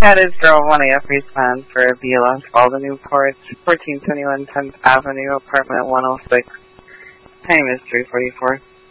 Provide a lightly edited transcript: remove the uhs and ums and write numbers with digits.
That is girl 1AF respond for Beulah, Alden Newport, 1421 10th Avenue, apartment 106. Time is 3:44.